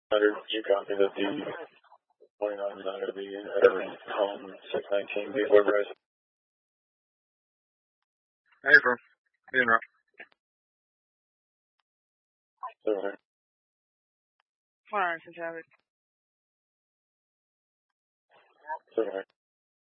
You copy that the 29 is under the home 619 before Bryce. Hey, bro. Hey, Rob. Sorry. Fine, since I have it. Sorry.